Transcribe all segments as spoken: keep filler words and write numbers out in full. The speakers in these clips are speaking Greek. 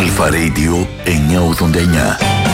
Αλφα Radio εννιακόσια ογδόντα εννιά.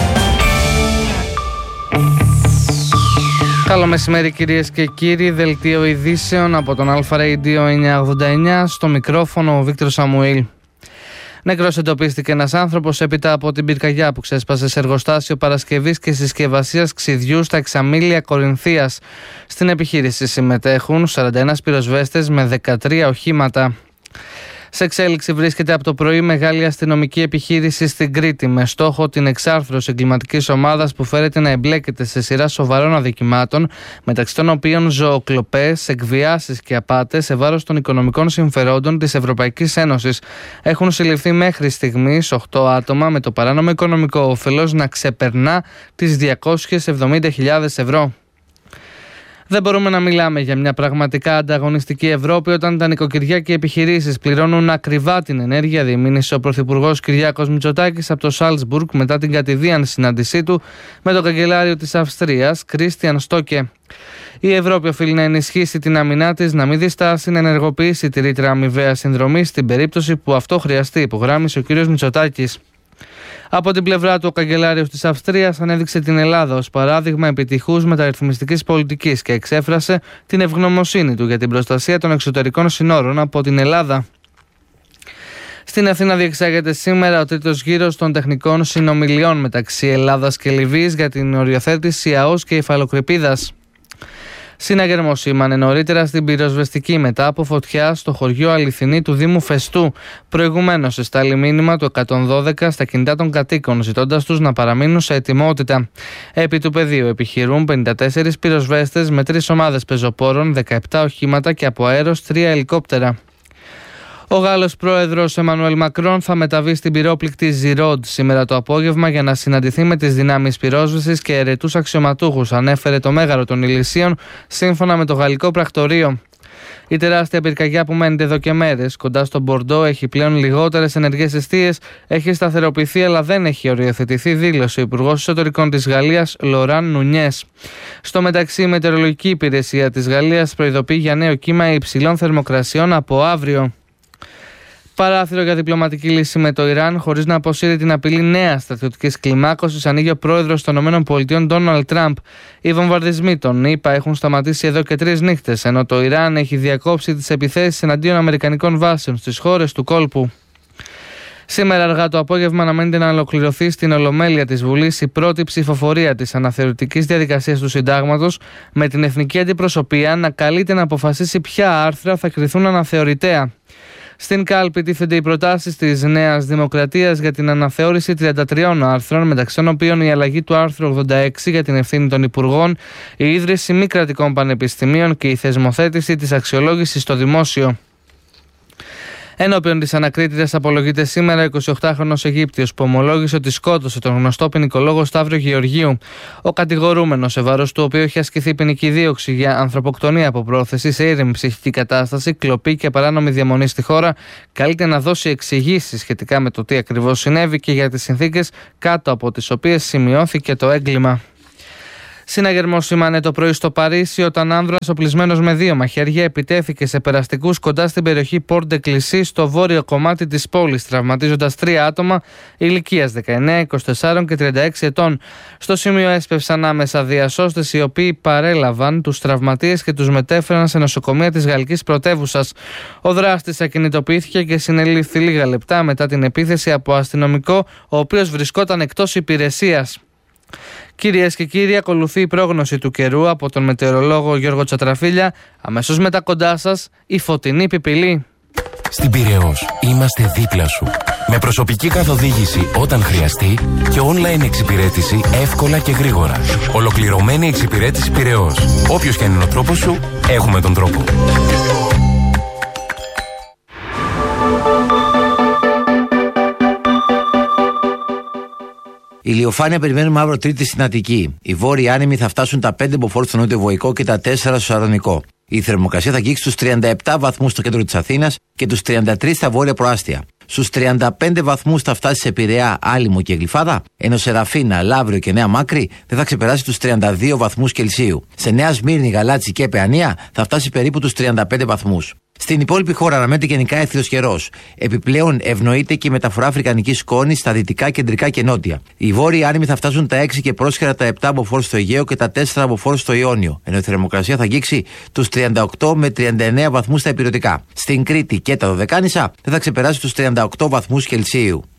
Καλό μεσημέρι κυρίες και κύριοι, δελτίο ειδήσεων από τον Αλφα Radio εννιακόσια ογδόντα εννιά, στο μικρόφωνο ο Βίκτορ Σαμουήλ. Νεκρός εντοπίστηκε ένας άνθρωπος έπειτα από την πυρκαγιά που ξέσπασε σε εργοστάσιο παρασκευής και συσκευασίας ξυδιού στα Εξαμήλια Κορινθίας. Στην επιχείρηση συμμετέχουν σαράντα ένα πυροσβέστες με δεκατρία οχήματα. Σε εξέλιξη βρίσκεται από το πρωί μεγάλη αστυνομική επιχείρηση στην Κρήτη με στόχο την εξάρθρωση εγκληματικής ομάδας που φέρεται να εμπλέκεται σε σειρά σοβαρών αδικημάτων, μεταξύ των οποίων ζωοκλοπές, εκβιάσεις και απάτες σε βάρος των οικονομικών συμφερόντων της Ευρωπαϊκής Ένωσης. Έχουν συλληφθεί μέχρι στιγμής οκτώ άτομα με το παράνομο οικονομικό όφελος να ξεπερνά τις διακόσιες εβδομήντα χιλιάδες ευρώ. Δεν μπορούμε να μιλάμε για μια πραγματικά ανταγωνιστική Ευρώπη όταν τα νοικοκυριά και οι επιχειρήσεις πληρώνουν ακριβά την ενέργεια, διεμήνυσε ο Πρωθυπουργός Κυριάκος Μητσοτάκης από το Σάλτσμπουργκ μετά την κατηδίαν συνάντησή του με τον καγκελάριο της Αυστρίας, Κρίστιαν Στόκε. Η Ευρώπη οφείλει να ενισχύσει την άμυνά της, να μην διστάσει να ενεργοποιήσει τη ρήτρα αμοιβαίας συνδρομής στην περίπτωση που αυτό χρειαστεί, υπογράμμισε ο κ. Μητσοτάκης. Από την πλευρά του, ο καγκελάριος της Αυστρίας ανέδειξε την Ελλάδα ως παράδειγμα επιτυχούς μεταρρυθμιστικής πολιτικής και εξέφρασε την ευγνωμοσύνη του για την προστασία των εξωτερικών συνόρων από την Ελλάδα. Στην Αθήνα διεξάγεται σήμερα ο τρίτος γύρος των τεχνικών συνομιλιών μεταξύ Ελλάδας και Λιβύης για την οριοθέτηση ΑΟΣ και υφαλοκρηπίδας. Συναγερμός σήμανε νωρίτερα στην πυροσβεστική μετά από φωτιά στο χωριό Αληθινή του Δήμου Φεστού. Προηγουμένως εστάλει μήνυμα του εκατόν δώδεκα στα κινητά των κατοίκων, ζητώντας τους να παραμείνουν σε ετοιμότητα. Επί του πεδίου επιχειρούν πενήντα τέσσερις πυροσβέστες με τρεις ομάδες πεζοπόρων, δεκαεπτά οχήματα και από αέρος τρία ελικόπτερα. Ο Γάλλος πρόεδρος Εμμανουέλ Μακρόν θα μεταβεί στην πυρόπληκτη Ζιρόντ σήμερα το απόγευμα για να συναντηθεί με τις δυνάμεις πυρόσβεσης και αιρετούς αξιωματούχους, ανέφερε το Μέγαρο των Ηλυσίων, σύμφωνα με το γαλλικό πρακτορείο. Η τεράστια πυρκαγιά που μένεται εδώ και μέρες κοντά στο Μπορντό έχει πλέον λιγότερες ενεργές εστίες, έχει σταθεροποιηθεί αλλά δεν έχει οριοθετηθεί, δήλωσε ο Υπουργός Εσωτερικών της Γαλλίας Λοράν Νουνιές. Στο μεταξύ, η Μετεωρολογική Υπηρεσία της Γαλλίας προειδοποιεί για νέο κύμα υψηλών θερμοκρασιών από αύριο. Παράθυρο για διπλωματική λύση με το Ιράν, χωρίς να αποσύρει την απειλή νέας στρατιωτικής κλιμάκωσης, ανοίγει ο πρόεδρος των ΗΠΑ Ντόναλντ Τραμπ. Οι βομβαρδισμοί των ΗΠΑ έχουν σταματήσει εδώ και τρεις νύχτες, ενώ το Ιράν έχει διακόψει τις επιθέσεις εναντίον αμερικανικών βάσεων στις χώρες του κόλπου. Σήμερα αργά το απόγευμα αναμένεται να ολοκληρωθεί στην Ολομέλεια της Βουλής η πρώτη ψηφοφορία της αναθεωρητικής διαδικασίας του Συντάγματος, με την εθνική αντιπροσωπεία να καλείται να αποφασίσει ποια άρθρα θα κριθούν αναθεωρητέα. Στην κάλπη τίθενται οι προτάσεις της Νέας Δημοκρατίας για την αναθεώρηση τριάντα τριών άρθρων, μεταξύ των οποίων η αλλαγή του άρθρου ογδόντα έξι για την ευθύνη των υπουργών, η ίδρυση μη κρατικών πανεπιστημίων και η θεσμοθέτηση της αξιολόγησης στο δημόσιο. Ενώπιον της ανακρίτριας απολογείται σήμερα ο εικοσιοκτάχρονος Αιγύπτιος που ομολόγησε ότι σκότωσε τον γνωστό ποινικολόγο Σταύρο Γεωργίου. Ο κατηγορούμενος, σε βάρος του οποίου έχει ασκηθεί ποινική δίωξη για ανθρωποκτονία από πρόθεση σε ήρεμη ψυχική κατάσταση, κλοπή και παράνομη διαμονή στη χώρα, καλείται να δώσει εξηγήσεις σχετικά με το τι ακριβώς συνέβη και για τις συνθήκες κάτω από τις οποίες σημειώθηκε το έγκλημα. Συναγερμός σήμανε το πρωί στο Παρίσι όταν άνδρας οπλισμένος με δύο μαχαίρια επιτέθηκε σε περαστικούς κοντά στην περιοχή Πόρ ντε Κλισί στο βόρειο κομμάτι της πόλης, τραυματίζοντας τρία άτομα ηλικίας δεκαεννέα, είκοσι τέσσερα και τριάντα έξι ετών. Στο σημείο έσπευσαν άμεσα διασώστες οι οποίοι παρέλαβαν τους τραυματίες και τους μετέφεραν σε νοσοκομεία της γαλλικής πρωτεύουσας. Ο δράστης ακινητοποιήθηκε και συνελήφθη λίγα λεπτά μετά την επίθεση από αστυνομικό, ο οποίος βρισκόταν εκτός υπηρεσίας. Κυρίες και κύριοι, ακολουθεί η πρόγνωση του καιρού από τον μετεωρολόγο Γιώργο Τσατραφίλια. Αμέσως μετά κοντά σας η φωτεινή πιπηλή. Στην Πειραιώς είμαστε δίπλα σου. Με προσωπική καθοδήγηση όταν χρειαστεί και online εξυπηρέτηση εύκολα και γρήγορα. Ολοκληρωμένη εξυπηρέτηση Πειραιώς. Όποιος και είναι ο τρόπος σου, έχουμε τον τρόπο. Η ηλιοφάνεια περιμένουμε αύριο Τρίτη στην Αττική. Οι βόρειοι άνεμοι θα φτάσουν τα πέντε μποφόρ στο νότιο Βοϊκό και τα τέσσερα στο Σαρδονικό. Η θερμοκρασία θα αγγίξει στους τριάντα επτά βαθμούς στο κέντρο της Αθήνας και τους τριάντα τρεις στα βόρεια προάστια. Στους τριάντα πέντε βαθμούς θα φτάσει σε Πειραιά, Άλυμο και Γλυφάδα, ενώ σε Ραφίνα, Λαύριο και Νέα Μάκρη δεν θα ξεπεράσει τους τριάντα δύο βαθμούς Κελσίου. Σε Νέα Σμύρνη, Γαλάτσι και Παιανία θα φτάσει περίπου τους τριάντα πέντε βαθμούς. Στην υπόλοιπη χώρα αναμένεται γενικά έθριος καιρός. Επιπλέον ευνοείται και η μεταφορά αφρικανικής σκόνης στα δυτικά, κεντρικά και νότια. Οι βόρειοι άνεμοι θα φτάσουν τα έξι και πρόσχερα τα επτά μποφόρ στο Αιγαίο και τα τέσσερα μποφόρ στο Ιόνιο, ενώ η θερμοκρασία θα αγγίξει τους τριάντα οκτώ με τριάντα εννέα βαθμούς στα ηπειρωτικά. Στην Κρήτη και τα Δωδεκάνησα δεν θα ξεπεράσει τους τριάντα οκτώ βαθμούς Κελσίου.